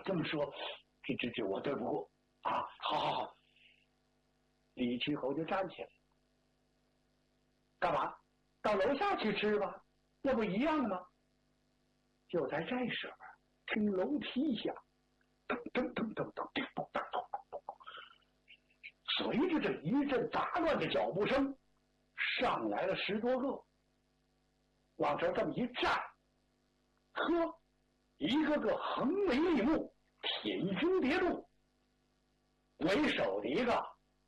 这么说，这我对不过啊！好，李奇侯就站起来，干嘛？到楼下去吃吧，那不一样吗？就在这时候，听楼梯下，噔噔噔噔噔叮咚当咚咚咚，随着这一阵杂乱的脚步声，上来了10多个，往这这么一站，呵，一个个横眉立目，挺胸叠肚，为首的一个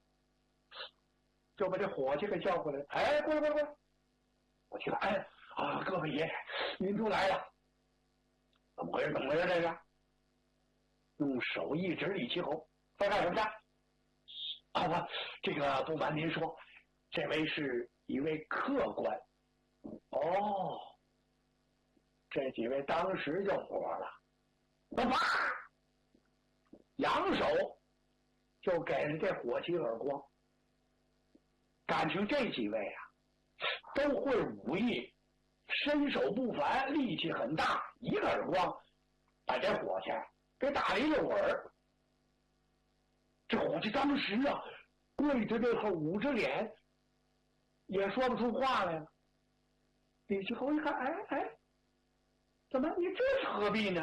就把这伙计给叫过来，哎，过来！我去看，哎啊，各位爷，您都来了，怎么回事？这个用手一指李奇侯，在干什么去？啊，我这个不瞒您说，这位是一位客官。哦，这几位当时就火了，那啪，扬手就给了这伙计耳光。感情这几位啊，都会武艺，身手不凡，力气很大，一个耳光把这伙计给打了一溜儿。这伙计当时啊，跪着这后捂着脸，也说不出话来了。李奇侯一看，哎，怎么你这是何必呢？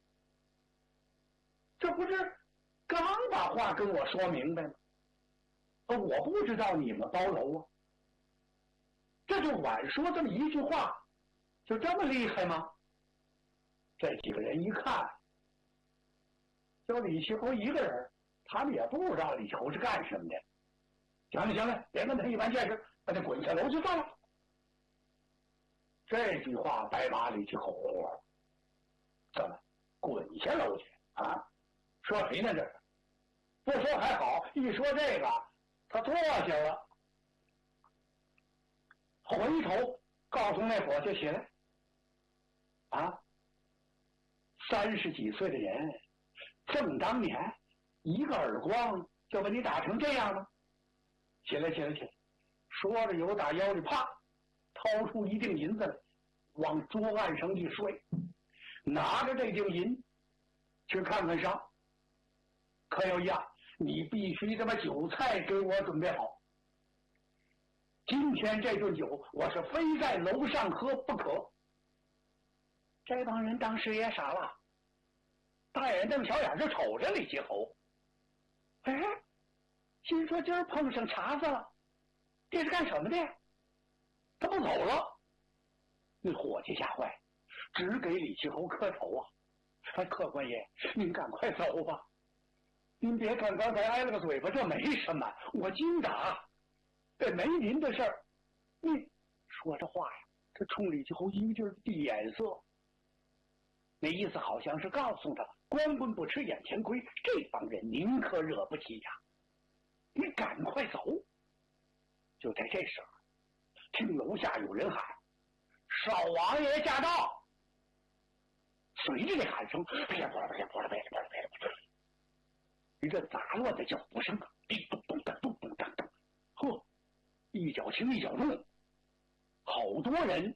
这不是刚把话跟我说明白吗？我不知道你们包楼啊，这就晚说这么一句话，就这么厉害吗？这几个人一看，就李奇侯一个人，他们也不知道李奇侯是干什么的。行了，别跟他一般见识，把他滚下楼就算了。这句话白把李奇侯火了，怎么滚下楼去啊？说谁呢？这是不说还好，一说这个他坐下了，回头告诉那伙计起来啊，30几岁的人，正当年一个耳光就把你打成这样了。起来，说着由打腰里啪掏出一锭银子来，往桌案上一摔，拿着这锭银去看看伤。可有一样，你必须把酒菜给我准备好，今天这顿酒我是非在楼上喝不可。这帮人当时也傻了，大眼瞪小眼就瞅着李奇侯，哎，心说今儿碰上茬子了，这是干什么的？他不走了。那伙计吓坏，只给李奇侯磕头啊！哎，客官爷，您赶快走吧，您别看刚才挨了个嘴巴，这没什么，我精打，这没您的事儿。你说这话呀，这冲李奇侯一个劲儿递眼色，那意思好像是告诉他，光棍不吃眼前亏，这帮人您可惹不起呀，你赶快走。就在这时候，听楼下有人喊：“少王爷驾到！”随着这喊声，别一个杂乱的脚步声，叮咚咚当咚咚当当，呵，一脚轻一脚重，好多人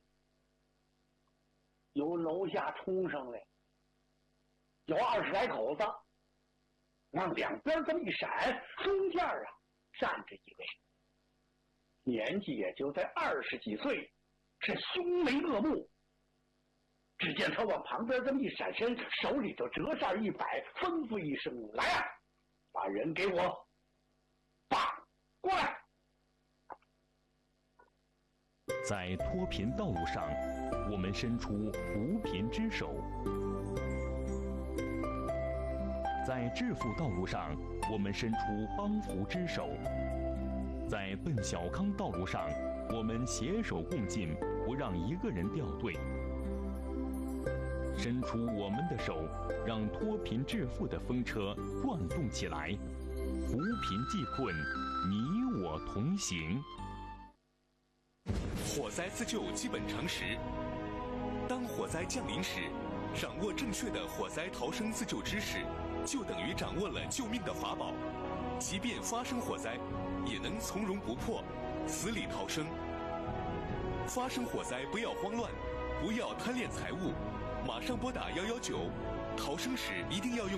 由楼下冲上来，有20来口子，往两边这么一闪，中间啊站着一位，年纪也就在20几岁，是凶眉恶目。只见他往旁边这么一闪身，手里头折扇一摆，吩咐一声：“来啊，把人给我绑过来！” 在脱贫道路上，我们伸出扶贫之手；在致富道路上，我们伸出帮扶之手；在奔小康道路上，我们携手共进，不让一个人掉队。伸出我们的手，让脱贫致富的风车转动起来，扶贫济困，你我同行。 火灾自救基本常识：当火灾降临时，掌握正确的火灾逃生自救知识，就等于掌握了救命的法宝。即便发生火灾，也能从容不迫，死里逃生。发生火灾不要慌乱，不要贪恋财物，马上拨打119，逃生时一定要用